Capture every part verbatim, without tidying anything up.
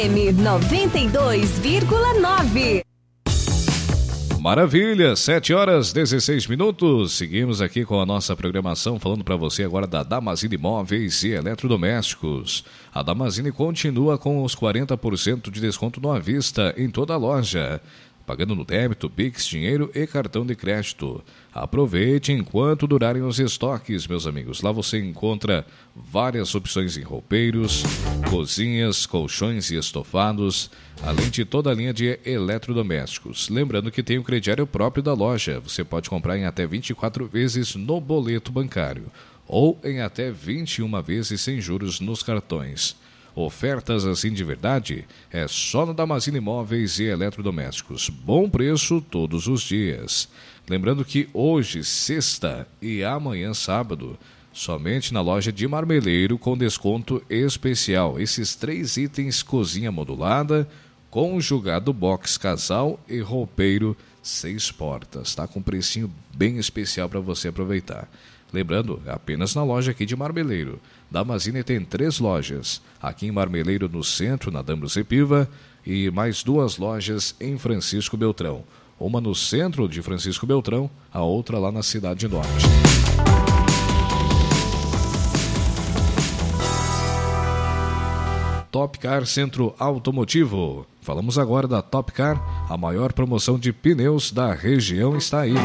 M noventa e dois vírgula nove. Maravilha, sete horas, dezesseis minutos. Seguimos aqui com a nossa programação, falando para você agora da Damazine Móveis e Eletrodomésticos. A Damazine continua com os quarenta por cento de desconto no à vista em toda a loja, pagando no débito, Pix, dinheiro e cartão de crédito. Aproveite enquanto durarem os estoques, meus amigos. Lá você encontra várias opções em roupeiros, cozinhas, colchões e estofados, além de toda a linha de eletrodomésticos. Lembrando que tem o crediário próprio da loja. Você pode comprar em até vinte e quatro vezes no boleto bancário ou em até vinte e uma vezes sem juros nos cartões. Ofertas assim de verdade é só no Damazine Móveis e Eletrodomésticos. Bom preço todos os dias. Lembrando que hoje, sexta, e amanhã, sábado, somente na loja de Marmeleiro com desconto especial. Esses três itens: cozinha modulada, conjugado box casal e roupeiro seis portas. Tá com precinho bem especial para você aproveitar. Lembrando, apenas na loja aqui de Marmeleiro. Damazine tem três lojas. Aqui em Marmeleiro, no centro, na Dambros e Piva, e mais duas lojas em Francisco Beltrão. Uma no centro de Francisco Beltrão, a outra lá na Cidade Norte. Top Car Centro Automotivo. Falamos agora da Top Car. A maior promoção de pneus da região está aí.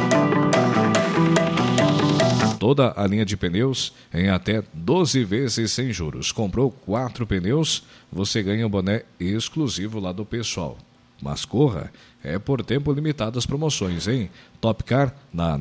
Toda a linha de pneus em até doze vezes sem juros. Comprou quatro pneus, você ganha um boné exclusivo lá do pessoal. Mas corra, é por tempo limitado as promoções, hein? Top Car na